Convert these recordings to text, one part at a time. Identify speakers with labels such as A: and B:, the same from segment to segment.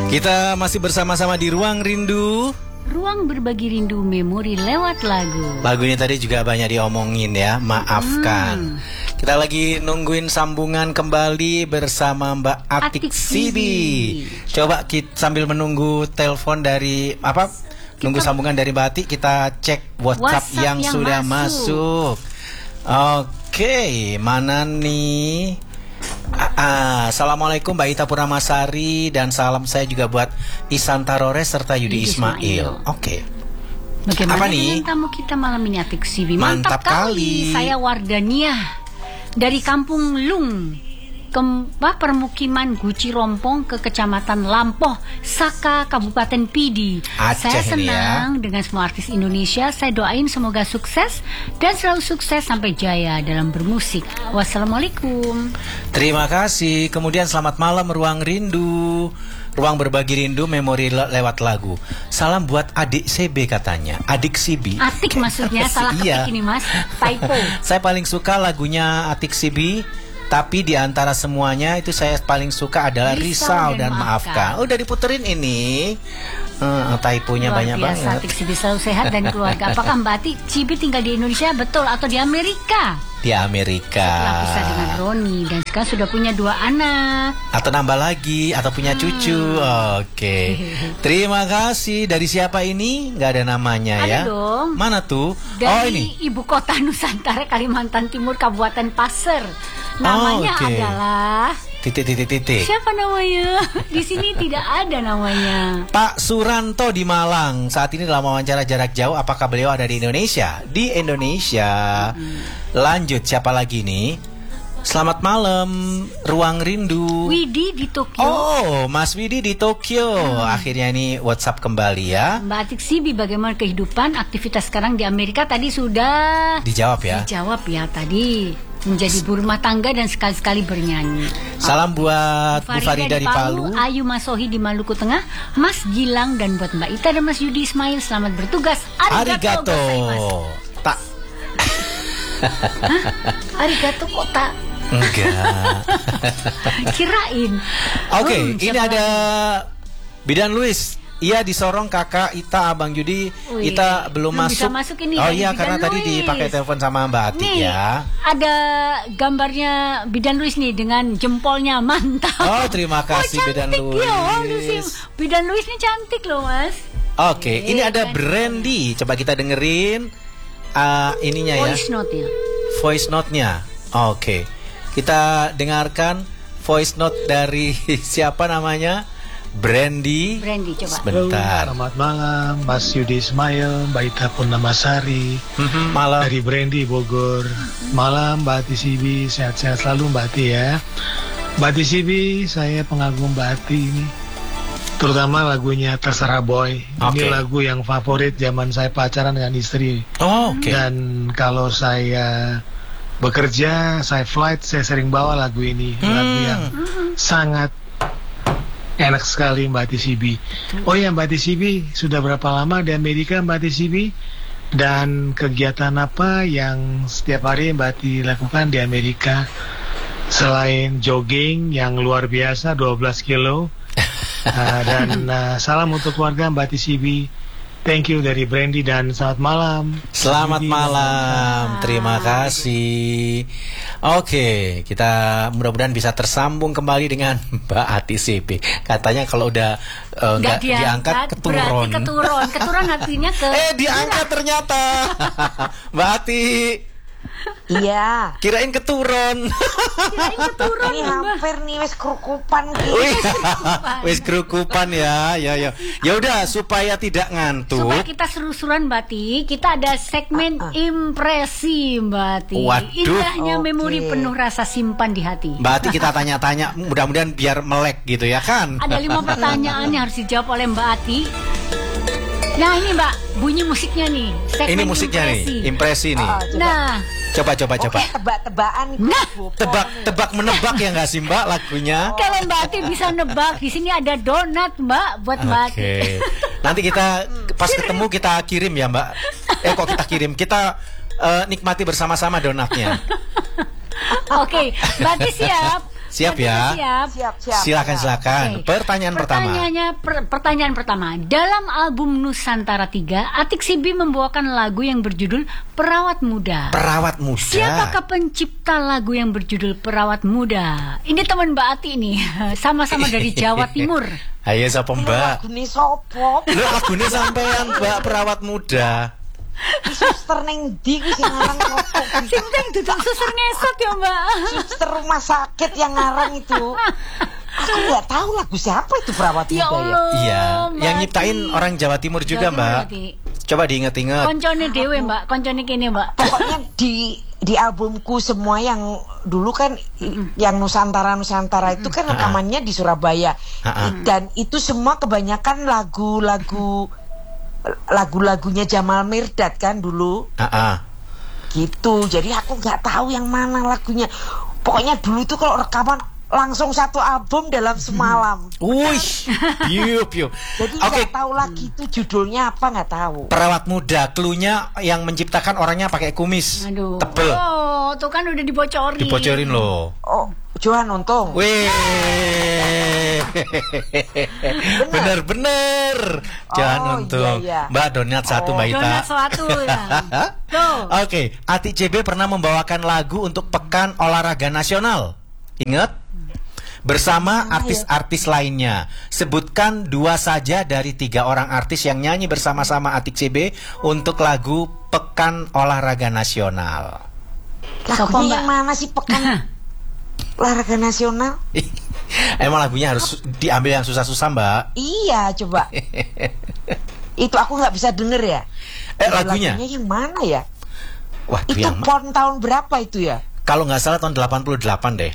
A: Kita masih bersama-sama di Ruang Rindu.
B: Ruang berbagi rindu memori lewat lagu.
A: Lagunya tadi juga banyak diomongin ya, maafkan. Kita lagi nungguin sambungan kembali bersama Mbak Atik Sibi. Coba kita sambil menunggu telepon dari nunggu sambungan dari Mbak Atik, kita cek WhatsApp yang sudah masuk. Oke, mana nih? Assalamualaikum Mbak Ita Purnamasari, dan salam saya juga buat Isan Tarores serta Yudi Ismail. Oke.
B: Bagaimana dengan tamu kita malam ini, Atik Sibi?
A: Mantap kali.
B: Saya Wardania dari Kampung Lung, permukiman Guci Rompong ke Kecamatan Lampoh, Saka, Kabupaten Pidi.
A: Aceh.
B: Saya senang dengan semua artis Indonesia. Saya doain semoga sukses dan selalu sukses sampai jaya dalam bermusik. Wassalamualaikum.
A: Terima kasih. Kemudian selamat malam Ruang Rindu, ruang berbagi rindu memori lewat lagu. Salam buat adik CB katanya. Adik Sibi.
B: Atik maksudnya, salah ketik ini mas, typo.
A: Saya paling suka lagunya Atik Sibi, tapi di antara semuanya itu saya paling suka adalah Risau dan Maafkan. Udah diputerin ini. Typonya banyak banget.
B: Atik Sibi selalu sehat dan keluarga. Apakah Mbak Atik Sibi tinggal di Indonesia betul atau di Amerika?
A: Di Amerika.
B: Setelah pisah dengan Roni dan sekarang sudah punya 2 anak.
A: Atau nambah lagi, atau punya cucu. Oke. Terima kasih. Dari siapa ini? Gak ada namanya ya.
B: Ada dong.
A: Mana tuh?
B: Dari
A: ini
B: Ibu Kota Nusantara, Kalimantan Timur, Kabupaten Pasir. Namanya adalah
A: titik.
B: Siapa namanya? Di sini tidak ada namanya.
A: Pak Suranto di Malang. Saat ini dalam wawancara jarak jauh. Apakah beliau ada di Indonesia? Di Indonesia. Lanjut, siapa lagi nih? Selamat malam Ruang Rindu.
B: Widi di Tokyo.
A: Oh, Mas Widi di Tokyo. Akhirnya ini WhatsApp kembali ya.
B: Mbak Atik Sibi, bagaimana kehidupan aktivitas sekarang di Amerika? Tadi sudah
A: dijawab ya.
B: Dijawab ya tadi. Menjadi ibu rumah tangga dan sekali-sekali bernyanyi.
A: Salam buat Bu Farida di Palu,
B: Ayu Masohi di Maluku Tengah, Mas Gilang, dan buat Mbak Ita dan Mas Yudi Ismail, selamat bertugas. Arigato.
A: Tak.
B: Arigato kok tak?
A: Enggak.
B: Kirain.
A: Oke, ini ada Bidan Luis. Iya, di Sorong kakak Ita, Abang Judi. Ita belum masuk.
B: Bisa masuk ini.
A: Oh iya, karena tadi dipakai telepon sama Mbak Atik
B: nih,
A: ya.
B: Ada gambarnya Bidan Luis nih dengan jempolnya, mantap.
A: Oh, terima kasih Bidan Luis.
B: Bidan Luis ini cantik loh mas.
A: Oke, ini ada Brandy. Coba kita dengerin ininya ya. Voice note-nya. Oke. Kita dengarkan voice note dari siapa namanya? Brandy, coba.
C: Sebentar. Selamat malam, Mas Yudi Ismail, Mbak Ita Purnamasari.
A: Malam.
C: Dari Brandy Bogor. Malam Mbak Ati Sibi, sehat-sehat selalu Mbak Ati ya. Mbak Ati Sibi, saya pengagum Mbak Ati ini. Terutama lagunya Terserah Boy. Ini lagu yang favorit zaman saya pacaran dengan istri. Dan kalau saya bekerja, saya flight, saya sering bawa lagu ini. Lagu yang sangat enak sekali Mbak Ati Sibi. Oh ya Mbak Ati Sibi, sudah berapa lama di Amerika Mbak Ati Sibi? Dan kegiatan apa yang setiap hari Mbak Ati lakukan di Amerika? Selain jogging yang luar biasa 12 kilo. Dan salam untuk keluarga Mbak Ati Sibi. Thank you dari Brandy dan selamat malam.
A: Selamat malam, terima kasih. Oke, kita mudah-mudahan bisa tersambung kembali dengan Mbak Ati Sibi. Katanya kalau udah nggak diangkat keturun.
B: Keturun artinya ke.
A: Diangkat ternyata. Mbak Ati.
D: Iya.
A: Kirain keturun.
D: Ini hampir nih wis kerukupan gitu.
A: Wis kerukupan ya. Ya udah supaya tidak ngantuk.
B: Supaya kita seru-seruan Mbak Ati, kita ada segmen impresi Mbak Ati. Indahnya memori penuh rasa simpan di hati.
A: Mbak Ati kita tanya-tanya, mudah-mudahan biar melek gitu ya kan.
B: Ada 5 pertanyaan yang harus dijawab oleh Mbak Ati. Nah ini Mbak, bunyi musiknya nih.
A: Ini musiknya nih, impresi nih.
B: Nah,
A: coba.
D: Oke, tebak-tebakan.
A: Tebak menebak ya nggak sih Mbak lagunya?
B: Kalau Mbak Ati bisa nebak, di sini ada donat Mbak buat Mbak Ati.
A: Nanti kita pas ketemu kita kirim ya Mbak. Kok kita kirim? Kita nikmati bersama-sama donatnya.
B: Oke, Mbak Ati siap.
A: Siap ya?
B: Siap.
A: Silakan.
B: Oke.
A: Pertanyaan pertama.
B: Pertanyaan pertama. Dalam album Nusantara 3, Atik Sibi membawakan lagu yang berjudul Perawat Muda.
A: Perawat muda.
B: Siapakah pencipta lagu yang berjudul Perawat Muda? Ini teman Mbak Ati nih, sama-sama dari Jawa Timur.
A: Ayo sapa Mbak?
D: Lagune sopo?
A: Lu lagune sampean Mbak Perawat Muda.
D: Suster neng ndi kuwi sing ngarang sopo?
B: Sing duduk suster ngesot ya Mbak.
D: Suster rumah sakit yang ngarang itu. Aku nggak tahu lagu siapa itu Perawat
B: Ya
D: Muda ya.
B: Allah.
A: Iya,
B: Mbak
A: yang nyiptain
B: Ati.
A: orang Jawa Timur juga
B: Jawa Timur
A: Mbak.
B: berarti.
A: Coba diinget-inget.
B: Koncone dewe Mbak, koncone kene Mbak.
D: Pokoknya di albumku semua yang dulu kan yang Nusantara itu kan rekamannya di Surabaya. Dan itu semua kebanyakan lagu-lagunya Jamal Mirdad kan dulu. Gitu. Jadi aku nggak tahu yang mana lagunya. Pokoknya dulu itu kalau rekaman langsung satu album dalam semalam.
A: Wih, piu.
D: Jadi nggak tahu lagi itu judulnya apa, nggak tahu.
A: Perawat Muda, cluenya yang menciptakan orangnya pakai kumis
B: Aduh.
A: tebel.
B: Oh, tuh kan udah dibocorin.
A: Dibocorin loh.
D: Oh, Johan Untung.
A: Wih, bener. Jangan
D: Oh,
A: untung.
D: iya.
A: Mbak Donat satu Mbak Ita.
B: Donat suatu ya. Tuh.
A: Oke, Atik CB pernah membawakan lagu untuk Pekan Olahraga Nasional. Ingat? Bersama artis-artis lainnya. Sebutkan 2 saja dari 3 orang artis yang nyanyi bersama-sama Atik CB untuk lagu Pekan Olahraga Nasional.
D: Lagunya yang mana sih Pekan Olahraga Nasional?
A: Emang lagunya harus diambil yang susah-susah Mbak?
D: Iya, coba. Itu aku nggak bisa denger ya.
A: Lagunya
D: yang mana ya?
A: Wah,
D: Itu pon tahun berapa itu ya?
A: Kalau nggak salah tahun 88 deh.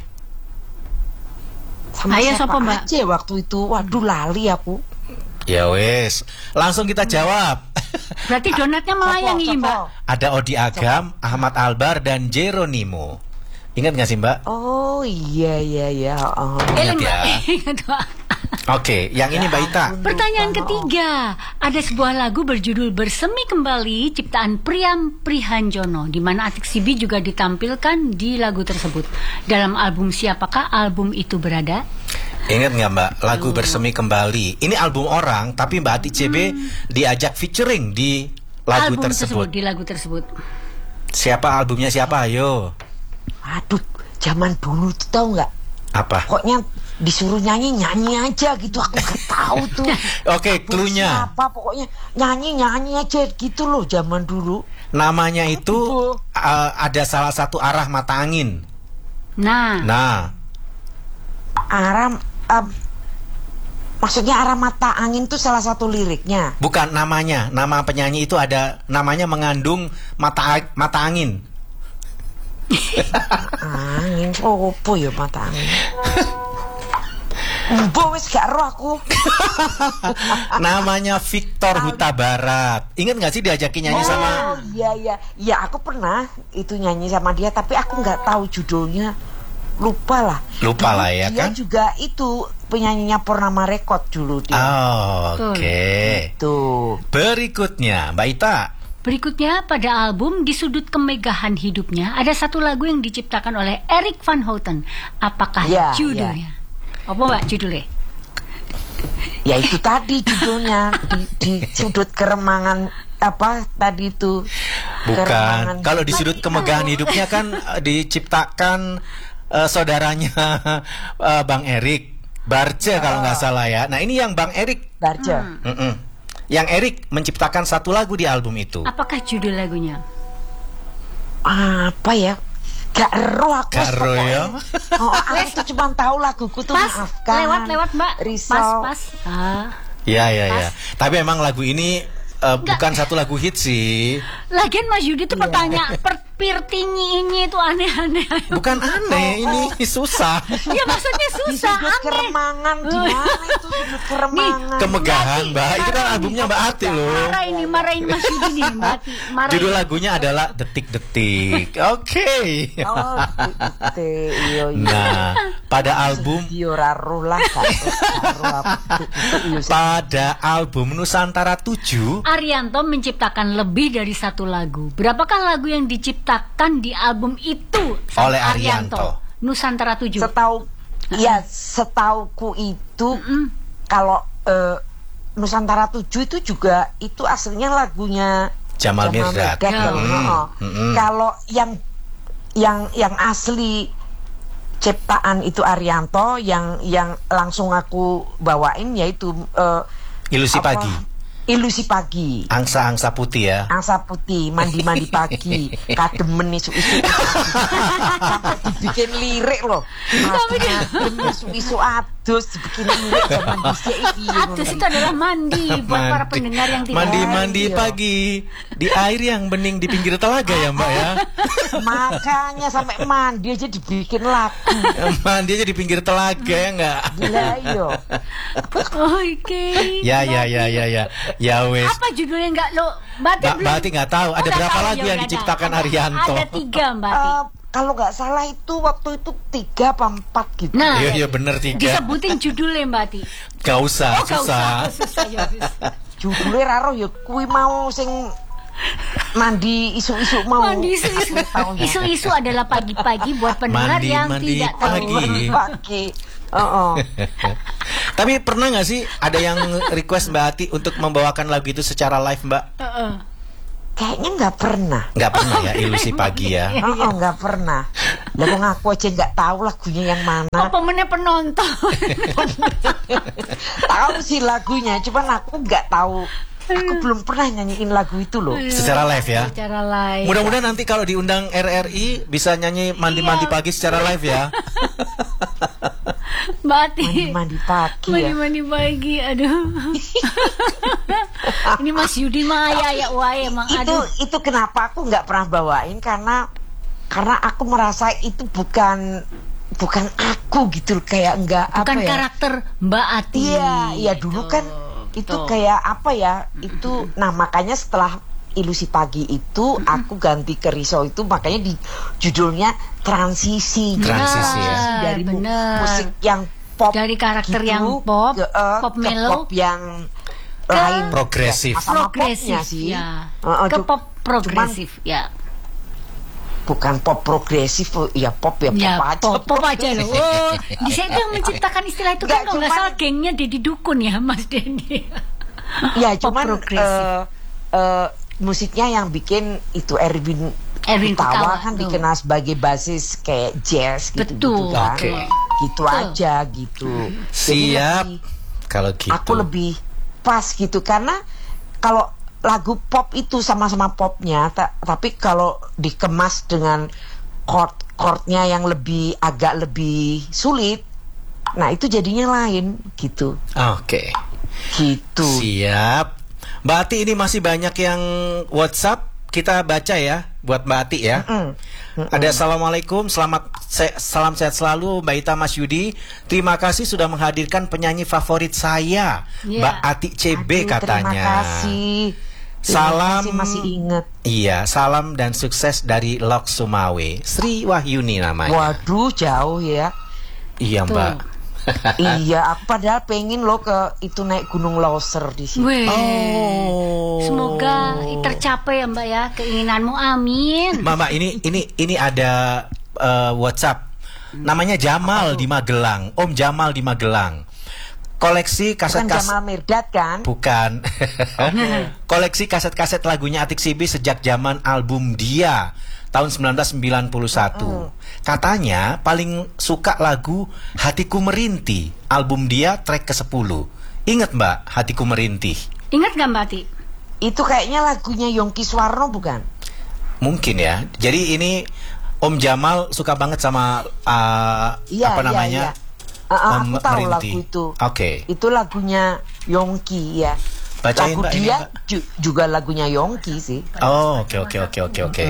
D: Sama
B: Ayo,
D: siapa
B: siapa, Mbak?
D: aja waktu itu? Waduh, lali aku.
A: Ya wes, langsung kita jawab.
B: Berarti donatnya melayani
D: Sopo.
B: Mbak.
A: Ada Odi Agam, Ahmad Albar, dan Jeronimo. Ingat nggak sih Mbak?
D: Oh iya. Oh.
A: Ingat ya.
B: Ingat, Mbak.
A: Oke, yang ini Mbak Ita.
B: Pertanyaan ketiga, ada sebuah lagu berjudul Bersemi Kembali ciptaan Priam Prihanjono, di mana Atik Sibi juga ditampilkan di lagu tersebut. Dalam album siapakah album itu berada?
A: Ingat nggak Mbak, lagu Bersemi Kembali. Ini album orang, tapi Mbak Atik CB diajak featuring di lagu
B: album
A: tersebut.
B: di lagu tersebut.
A: Siapa albumnya siapa? Ayo.
D: Aduh, zaman dulu tuh tahu nggak?
A: Apa?
D: Pokoknya disuruh nyanyi aja gitu, aku nggak tahu tuh.
A: Oke, cluenya.
D: Apa pokoknya nyanyi aja gitu loh zaman dulu.
A: Namanya itu ada salah satu arah mata angin. Nah.
D: Maksudnya arah mata angin tuh salah satu liriknya.
A: Bukan namanya, nama penyanyi itu ada namanya mengandung mata angin.
D: Angin apa ya mata angin? Mbok wis gak roh aku.
A: Namanya Victor Huta Barat. Ingat nggak sih diajakin nyanyi sama?
D: Oh iya. Ya aku pernah itu nyanyi sama dia, tapi aku nggak tahu judulnya. Lupa lah ya
A: dia
D: kan. Dia juga itu penyanyinya Purnama Record dulu dia.
A: Oke.
D: Tuh.
A: Berikutnya Mbak Ita.
B: Berikutnya, pada album Di Sudut Kemegahan Hidupnya ada satu lagu yang diciptakan oleh Erik van Houten. Apakah judulnya? Apa Mbak judulnya?
D: Ya itu tadi judulnya di sudut keremangan apa tadi itu.
A: Bukan. Kalau Di Sudut Kemegahan Hidupnya kan diciptakan saudaranya Bang Erik Barce kalau nggak salah ya. Nah ini yang Bang Erik
D: Barce.
A: Yang Erik menciptakan satu lagu di album itu.
B: Apakah judul lagunya?
D: Apa ya? Gak roh aku.
A: Gak roh ya.
D: Aku tuh cuma tahu laguku tuh Maafkan.
B: Lewat Mbak.
D: Risau.
B: Pas.
A: Ya. Tapi emang lagu ini bukan satu lagu hit sih.
B: Lagian Mas Yudi tuh pertanyaan pirtinyi ini tuh aneh-aneh.
A: Bukan aneh, ini susah.
B: Ya maksudnya susah,
D: aneh. Keremangan di mana itu sudut keremangan?
A: Kemegahan Mbak, itu kan albumnya Mbak Ati loh.
B: Marahin Mas Yudi nih Mbak Ati.
A: Judul lagunya adalah Detik-detik. Oke.
D: Detik.
A: Nah, pada album pada album Nusantara 7
B: Arianto menciptakan lebih dari satu lagu. Berapakah lagu yang diciptakan di album itu
A: oleh Arianto?
B: Nusantara 7.
D: Ya, setauku itu kalau Nusantara 7 itu juga itu aslinya lagunya
A: Jamal Mirdad.
D: Kalau yang asli ciptaan itu Arianto, yang langsung aku bawain yaitu Ilusi Pagi.
A: Angsa putih ya.
D: Angsa putih, mandi pagi, kademen isu-isu. Sampai dibikin lirik loh. Kademen isu-isu adus dibikin lirik zaman dhisik iki.
B: Adus itu adalah mandi buat para pendengar yang tidak.
A: Mandi pagi di air yang bening di pinggir telaga ya Mbak ya.
D: Makanya sampai mandi aja dibikin lagu.
A: Mandi aja di pinggir telaga ya enggak?
D: Gila iyo.
B: Oke.
A: Ya. Ya wes.
B: Apa judulnya enggak lo?
A: Mbak nggak tahu. Ada berapa lagu yang diciptakan Arianto?
B: Ada 3 Mbak.
D: Kalau nggak salah itu waktu itu 3 apa 4 gitu.
B: Nah,
A: iya bener 3.
B: Disebutin judulnya Mbak Ati.
A: Gak usah, susah.
D: Judulnya raro ya kui mau sing mandi isu-isu mau.
B: Mandi isu-isu. Isu-isu adalah pagi-pagi buat pendengar yang tidak tahu.
D: Pagi.
A: Tapi pernah nggak sih ada yang request Mbak Ati untuk membawakan lagu itu secara live Mbak?
D: Kayaknya nggak pernah.
A: Nggak pernah ya, Ilusi Pagi ya.
D: Nggak pernah. Lah kok ngaku aja nggak tahu lagunya yang mana.
B: Apa meneh penonton?
D: Tahu sih lagunya, cuman aku nggak tahu. Aku belum pernah nyanyiin lagu itu loh.
A: Secara live ya.
B: Secara live.
A: Mudah-mudahan nanti kalau diundang RRI bisa nyanyi mandi pagi secara live ya.
B: Mbak Ati.
D: Mandi pagi ya.
B: Mandi pagi, aduh. Ini Mas Yudi Maya ya wae emang aduh.
D: Itu kenapa aku nggak pernah bawain karena aku merasa itu bukan aku gitu, kayak enggak
B: bukan
D: apa ya.
B: Karakter Mbak Ati.
D: Iya dulu kan itu kayak apa ya? Itu nah makanya setelah Ilusi Pagi itu aku ganti ke Riso itu, makanya di judulnya transisi
A: ya.
D: Dari musik yang pop,
B: dari karakter
D: gitu,
B: yang pop mellow,
D: pop yang lain
A: progresif
D: sih
B: ya. Ke pop progresif ya.
D: Bukan pop progresif ya, pop ya,
B: pop aja loh. Oh, di situ yang menciptakan istilah itu kan nggak salah gengnya Deddy Dukun ya Mas Denny.
D: Ya cuman musiknya yang bikin itu Erwin Kutawa kan dikenal sebagai basis kayak jazz gitu kan. Gitu aja gitu.
A: Siap. Kalau gitu
D: aku lebih pas gitu, karena kalau lagu pop itu sama-sama popnya, tapi kalau dikemas dengan chord-chordnya yang agak lebih sulit, nah itu jadinya lain gitu. Gitu.
A: Siap. Mbak Ati, ini masih banyak yang WhatsApp, kita baca ya buat Mbak Ati ya. Ada assalamualaikum, salam sehat selalu Mbak Ita, Mas Yudi. Terima kasih sudah menghadirkan penyanyi favorit saya, Mbak Ati CB. Katanya.
D: Terima kasih.
A: Salam,
D: masih ingat.
A: Iya, salam dan sukses dari Lok Sumawe. Sri Wahyuni namanya.
D: Waduh, jauh ya.
A: Iya Mbak.
D: Iya, aku padahal pengen lo ke itu naik Gunung Loser di sini.
B: Semoga tercapai ya Mbak ya keinginanmu, amin.
A: Mama, ini ada WhatsApp. Namanya Jamal di Magelang. Om Jamal di Magelang. Koleksi kaset-kaset.
D: Bukan Jamal Mirdad kan?
A: Bukan. Koleksi kaset-kaset lagunya Atik Sibi sejak zaman album Dia tahun 1991. Katanya paling suka lagu Hatiku Merintih, album Dia track ke-10. Ingat Mbak Hatiku Merintih?
B: Ingat gak Mbak Ati?
D: Itu kayaknya lagunya Yongki Suwarno bukan?
A: Mungkin ya. Jadi ini Om Jamal suka banget sama apa namanya?
D: Aku tahu lagu itu. Itu lagunya Yongki ya.
A: Bacain,
D: lagu
A: Mbak,
D: Dia juga lagunya Yongki sih.
A: Oke.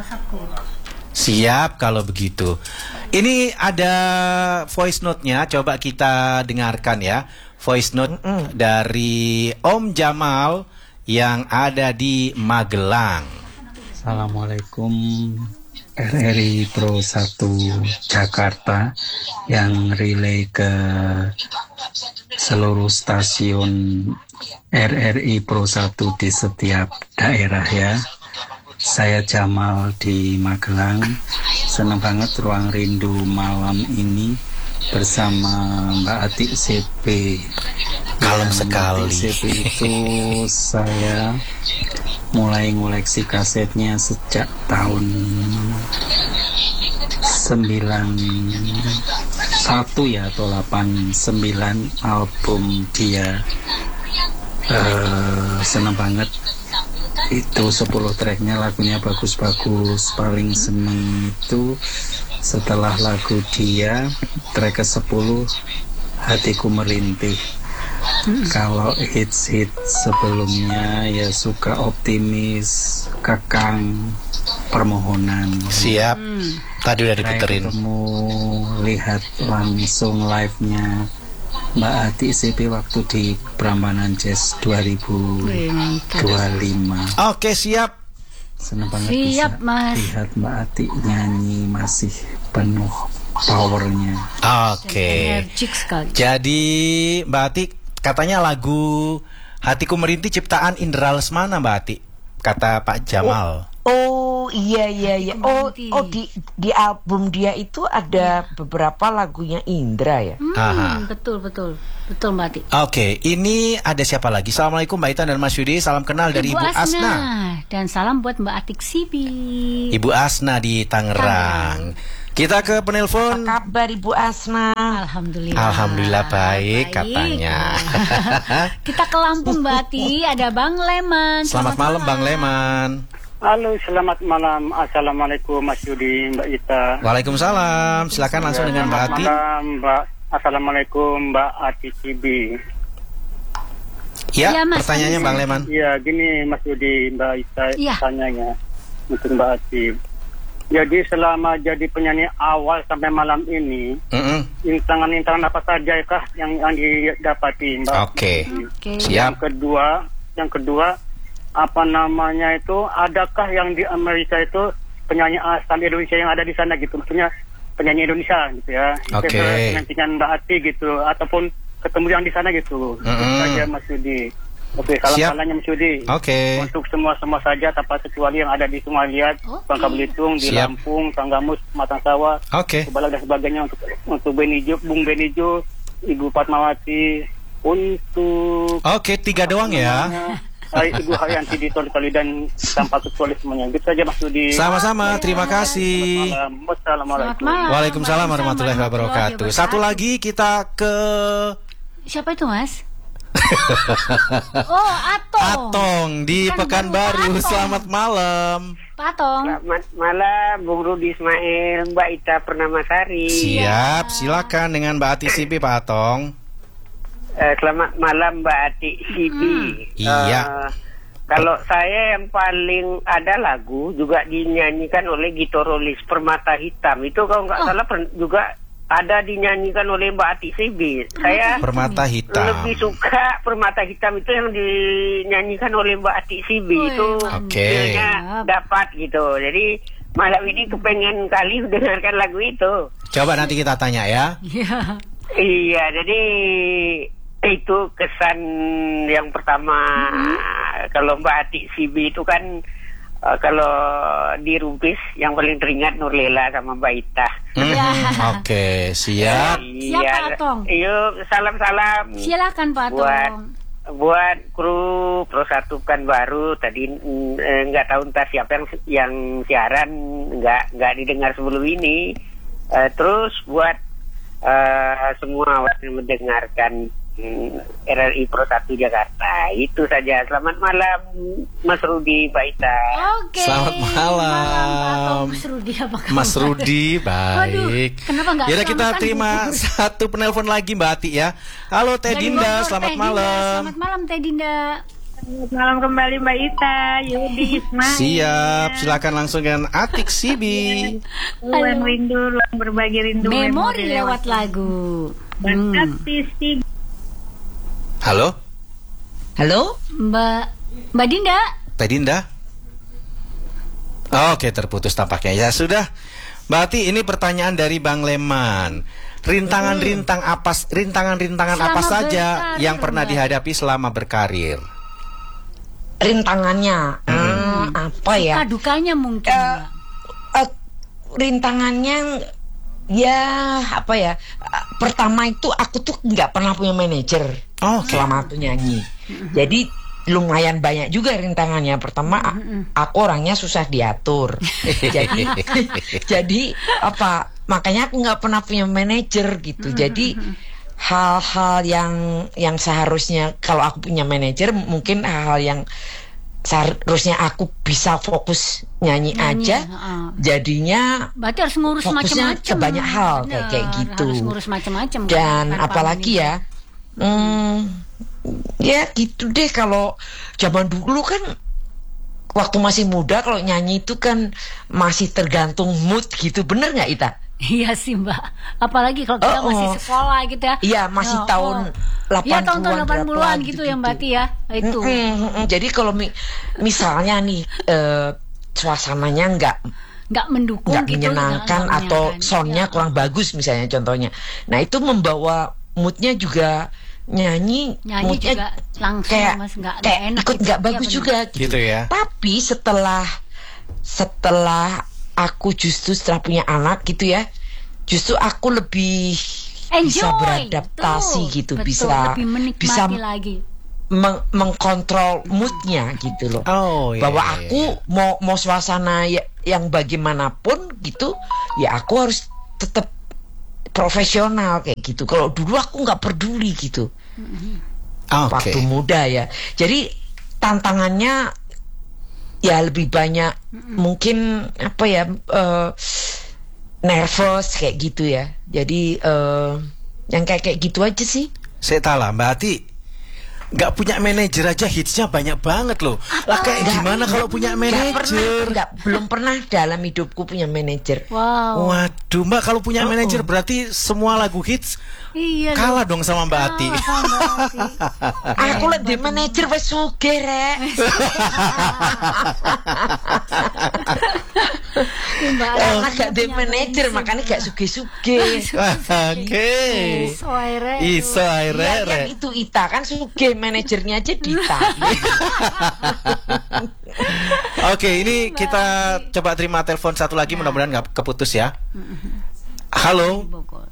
A: Siap kalau begitu. Ini ada voice note-nya, coba kita dengarkan ya. Voice note dari Om Jamal yang ada di Magelang.
E: Assalamualaikum RRI Pro 1 Jakarta yang relay ke seluruh stasiun RRI Pro 1 di setiap daerah ya. Saya Jamal di Magelang. Senang banget Ruang Rindu malam ini bersama Mbak Atik CP.
A: Kalem sekali.
E: Mbak Atik CP itu saya mulai ngoleksi kasetnya sejak tahun 91 ya atau 89 album dia. Senang banget itu 10 tracknya, lagunya bagus-bagus. Paling seneng itu setelah lagu dia track ke-10 Hatiku Merintih. Kalau hits-hits sebelumnya ya Suka Optimis, Kekang, Permohonan.
A: Siap. Tadi udah diputerin.
E: Saya ketemu lihat langsung live-nya Mbak Atik CP waktu di Prambanan Jazz 2025.
A: Oke, siap.
E: Senang banget
B: Siap,
E: bisa
B: Mas.
E: lihat Mbak Atik nyanyi masih penuh powernya.
A: Oke.
B: Energik sekali.
A: Jadi Mbak Atik katanya lagu Hatiku Merintih ciptaan Indra Lesmana, Mbak Atik, kata Pak Jamal.
D: Oh iya. Oh
B: Merintih.
D: di album dia itu ada beberapa lagunya Indra ya.
A: Aha.
B: Betul Mbak Atik.
A: Oke, ini ada siapa lagi? Assalamualaikum Mbak Ita dan Mas Yudi. Salam kenal dari Ibu Asna.
B: Dan salam buat Mbak Atik Sibi.
A: Ibu Asna di Tangerang. Kita ke penelpon.
D: Apa kabar Ibu Asna?
A: Alhamdulillah baik katanya.
B: Kita ke Lampung, Mbak Ati. Ada Bang Leman.
A: Selamat malam Bang Leman.
F: Halo, selamat malam. Assalamualaikum Mas Yudi, Mbak Ita.
A: Waalaikumsalam. Silakan langsung dengan Mbak Ati.
F: Selamat malam, Mbak. Assalamualaikum Mbak Ati Cibi.
A: Ya,
B: Iya, Mas.
A: pertanyaannya Bang Leman.
F: Ya, gini Mas Yudi, Mbak Ita
B: Iya.
F: tanyanya untuk Mbak Ati. Jadi selama jadi penyanyi awal sampai malam ini, rintangan-rintangan apa saja kah yang didapati, Mbak?
A: Oke.
B: Oke.
A: Siap.
F: Yang kedua, apa namanya itu, adakah yang di Amerika itu penyanyi asal Indonesia yang ada di sana gitu, maksudnya penyanyi Indonesia gitu ya.
A: Oke.
F: Penantian Mbak Ati gitu, ataupun ketemu yang di sana gitu. Itu saja Mas Yudi. Oke,
A: Siap.
F: salam Mas Yudi.
A: Oke.
F: Untuk semua saja tanpa kecuali yang ada di Sumalia, Bangka Belitung, di
A: Siap.
F: Lampung, Tanggamus, Matang Sawah,
A: Oke.
F: Kebalang dan sebagainya, untuk Benijo, Bung Benijo, Ibu Fatmawati, untuk
A: Oke, 3 doang ya.
F: Ibu Haryanti di Toli dan tanpa kecuali semuanya. Gitu saja Mas Yudi.
A: Sama-sama, terima kasih.
F: Wassalamualaikum.
B: Selamat malam.
A: Waalaikumsalam warahmatullahi wabarakatuh. Satu lagi kita ke
B: Siapa itu, Mas? Oh,
A: Atong di Pekanbaru.
B: Atong.
A: Selamat malam.
B: Pak Tong.
G: Selamat malam, Bung Rudi Ismail, Mbak Ita Pernamasari.
A: Siap, silakan dengan Mbak Ati Sibi, Pak Atong.
G: Selamat malam, Mbak Ati Sibi.
A: Iya.
G: Kalau saya yang paling ada lagu juga dinyanyikan oleh Gitorolis Permata Hitam. Itu kalau nggak salah juga ada dinyanyikan oleh Mbak Ati Sibi. Saya
A: Permata Hitam.
G: lebih suka Permata Hitam itu yang dinyanyikan oleh Mbak Ati Sibi. Itu
A: Oke.
G: feelnya dapat gitu. Jadi malam ini kepengen kali dengarkan lagu itu.
A: Coba nanti kita tanya ya.
B: Iya.
G: Iya, jadi itu kesan yang pertama. Kalau Mbak Ati Sibi itu kan kalau di Rumpis yang paling teringat Nurlela sama Mbak Ita.
A: Oke, siap.
B: Siap, Pak Atong.
G: Yuk, salam-salam
B: Silakan Pak Tong.
G: buat kru Pro 1 Pekanbaru. Tadi nggak tahu entah siapa yang siaran nggak didengar sebelum ini. Terus buat semua yang mendengarkan RRI Pro 1 Jakarta. Itu saja. Selamat malam Mas Rudi, Mbak Ita.
B: Oke.
A: Selamat malam.
B: Pak Tong. Mas Rudi apa kabar?
A: Mas Rudi, baik.
B: Waduh, kenapa nggak
A: Yaudah kita
B: selamat
A: terima
B: pagi?
A: satu penelpon lagi Mbak Ati ya. Halo Teh
B: Dari
A: Dinda,
B: Bogor,
A: selamat
B: Teh Dinda.
A: malam.
B: Selamat malam Teh Dinda.
H: Selamat malam kembali Mbak Ita, Yudi Ismail.
A: Siap, silakan langsung dengan Atik Sibi.
H: Ruang rindu, ruang berbagi rindu.
B: Memori lewat lagu.
H: Dan Ati
A: Halo,
D: Halo?
B: Mbak Dinda.
A: Teh Dinda. Oke, terputus tampaknya. Ya sudah. Mbak Ati, ini pertanyaan dari Bang Leman. Rintangan-rintangan apa
B: Selama
A: saja
B: berkarir,
A: yang pernah
B: Mbak.
A: dihadapi selama berkarir?
D: Rintangannya apa ya?
B: Dukanya mungkin. Mbak.
D: Rintangannya Ya apa ya? Pertama itu aku tuh nggak pernah punya manajer selama aku nyanyi. Jadi lumayan banyak juga rintangannya. Pertama aku orangnya susah diatur. jadi apa? Makanya aku nggak pernah punya manajer gitu. Jadi hal-hal yang seharusnya kalau aku punya manajer, mungkin hal-hal yang seharusnya aku bisa fokus nyanyi aja, jadinya
B: berarti harus ngurus
D: macam-macam ke banyak hal. Kayak gitu.
B: Harus ngurus macam-macam.
D: Dan apalagi ya, ya gitu deh. Kalau zaman dulu kan waktu masih muda, kalau nyanyi itu kan masih tergantung mood gitu, bener nggak Ita?
B: Iya sih Mbak, apalagi kalau kita masih sekolah gitu ya.
D: Iya, masih tahun 80-an.
B: Iya, tahun-tahun 80-an gitu ya Mbak Tia, itu.
D: Jadi kalau misalnya nih suasananya nggak mendukung, nggak gitu, menyenangkan atau soundnya kurang bagus misalnya contohnya. Nah itu membawa moodnya juga nyanyi moodnya
B: juga langsung
D: kayak
B: enak
D: ikut nggak
B: gitu.
D: bagus juga
A: gitu ya.
D: Tapi setelah aku justru setelah punya anak gitu ya, justru aku lebih bisa beradaptasi gitu, bisa
B: lagi.
D: Mengkontrol moodnya gitu loh. Bahwa aku mau suasana yang bagaimanapun gitu, ya aku harus tetap profesional kayak gitu. Kalau dulu aku nggak peduli gitu. Waktu muda ya. Jadi tantangannya ya lebih banyak mungkin apa ya, nervous kayak gitu ya. Jadi yang kayak gitu aja sih.
A: Saya tahu lah Mbak Ati, nggak punya manajer aja hitsnya banyak banget loh. Lah kayak gimana kalau punya manajer?
D: Belum pernah dalam hidupku punya manajer.
B: Wow.
A: Waduh Mbak, kalau punya manajer berarti semua lagu hits kalah dong sama Mbak Ati.
D: Aku lihat di manajer wes sugih rek. Karena gak di manajer makanya gak sugih-sugih.
A: Oke. Iso aire.
D: Itu Ita kan sugih, manajernya aja Dita.
A: Oke, ini kita coba terima telepon satu lagi, mudah-mudahan nggak keputus ya. Halo,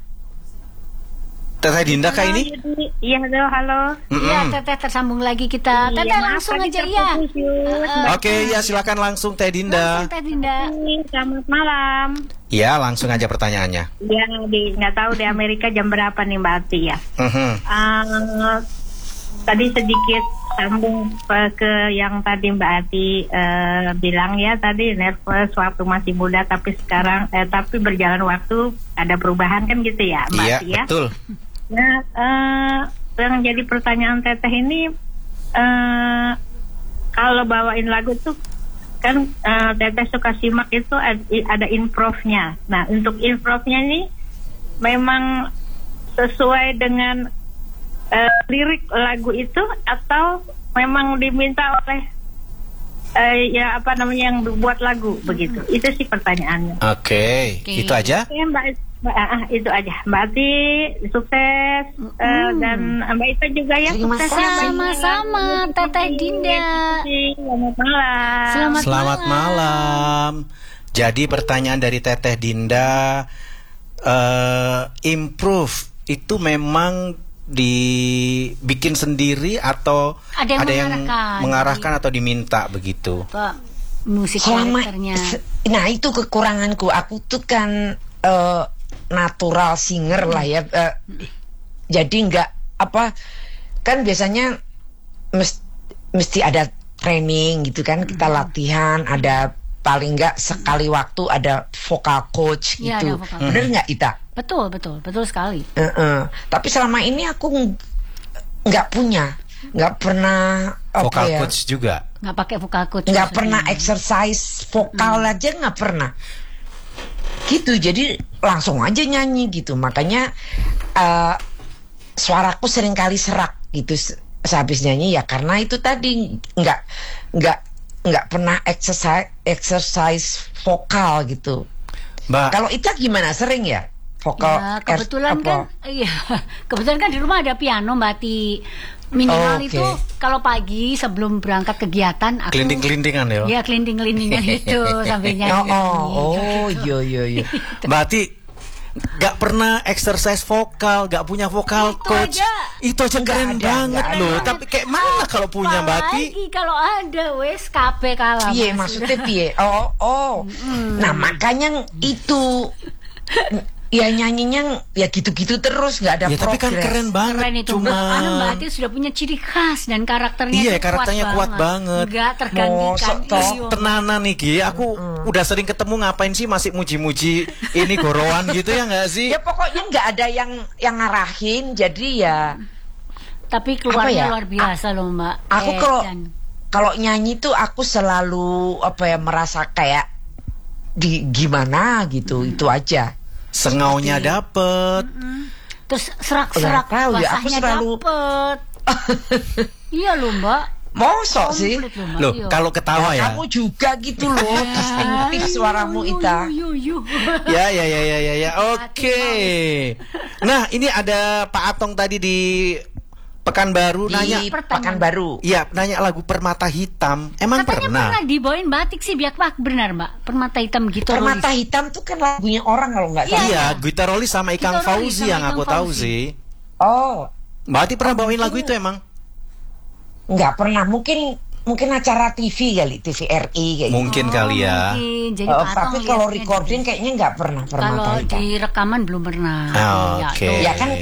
A: Teteh Dinda kah ini?
H: Iya, halo.
B: Iya, Teteh tersambung lagi kita. Teteh langsung aja ya.
A: Oke, ya silakan langsung Teh Dinda.
B: Langsung Teh Dinda.
H: Selamat malam.
A: Ya, langsung aja pertanyaannya.
H: Ya, nggak tahu di Amerika jam berapa nih Mbak Ati ya. Tadi sedikit sambung ke yang tadi Mbak Ati bilang ya, tadi nervous waktu masih muda, tapi sekarang tapi berjalan waktu ada perubahan kan gitu ya Mbak Ati ya.
A: Betul.
H: Nah, yang jadi pertanyaan Teteh ini, kalau bawain lagu tuh kan Teteh suka simak itu ada improve-nya. Nah, untuk improve-nya ini memang sesuai dengan lirik lagu itu atau memang diminta oleh ya apa namanya yang buat lagu begitu? Itu sih pertanyaannya.
A: Oke. Itu aja?
H: Ya, itu aja. Mbak Ati sukses dan Mbak Ita juga ya sukses.
B: Sama-sama Teteh Dinda.
H: Selamat malam.
A: Selamat malam. Jadi pertanyaan dari Teteh Dinda, improve itu memang dibikin sendiri atau ada yang mengarahkan atau diminta begitu?
B: Musik karakternya.
D: Nah itu kekuranganku. Aku tuh kan natural singer lah ya. Jadi nggak apa, kan biasanya mesti ada training gitu kan, kita latihan, ada paling nggak sekali waktu ada vocal coach gitu. Ya, bener nggak Ita?
B: Betul sekali.
D: Tapi selama ini aku nggak pernah
A: vocal coach juga.
B: Nggak pakai vocal coach.
D: Nggak pernah exercise vokal aja nggak pernah. Gitu, jadi langsung aja nyanyi gitu. Makanya suaraku seringkali serak gitu sehabis nyanyi ya, karena itu tadi nggak pernah exercise vokal gitu.
A: Mbak,
D: kalau Ita gimana, sering ya? Vokal
B: ya, kebetulan kan di rumah ada piano Mbak Ati. Minimal itu kalau pagi sebelum berangkat kegiatan aku
A: kelinding-kelindingan ya.
B: Iya, kelinding-kelindingan itu sambil nyanyi.
D: Iya.
A: Mbak Ati, Gak pernah exercise vokal, gak punya vokal coach. Itu aja keren banget loh. Tapi kayak mana kalau punya Mbak Ati?
B: Apalagi kalau ada wes KP kalah.
D: Iya, maksudnya piye? Oh. Nah, makanya itu ya nyanyinya ya gitu-gitu terus, nggak ada
A: ya, tapi kan keren banget.
B: Keren itu. Mbak Ati sudah punya ciri khas dan karakternya.
A: Iya, karakternya kuat banget.
B: Nggak tergantikan.
A: Tenanan nih Gi, aku udah sering ketemu, ngapain sih masih muji-muji ini gorowan gitu ya nggak sih?
D: Ya pokoknya nggak ada yang ngarahin, jadi ya.
B: Tapi keluarnya luar biasa loh Mbak.
D: Aku kalau nyanyi tuh aku selalu merasa kayak gimana gitu, itu aja.
A: Sengaunya dapet.
B: Terus serak-serak basahnya dapet. Iya loh Mbak.
D: Mosok sih.
A: Loh, kalau ketawa ya.
D: Kamu juga gitu loh, distinktif suaramu Ita.
A: Ya. Oke. Nah, ini ada Pak Atong tadi di Pekanbaru nanya
D: Pekanbaru.
A: Iya, nanya lagu Permata Hitam. Emang
B: katanya pernah dibawain batik sih, biak benar Mbak. Permata Hitam gitu.
D: Permata Hitam tuh kan lagunya orang kalau nggak salah.
A: Iya, Gitarolis sama Ikang Fauzi yang aku tahu sih.
D: Oh.
A: Mbak Ati pernah bawain lagu itu emang?
D: Nggak pernah, mungkin acara TV kali, TVRI kayak
A: mungkin kali ya.
B: Mungkin. Jadi
D: tapi kalau recording kayaknya nggak pernah.
B: Kalau di rekaman belum pernah.
A: Oke.
D: Ya kan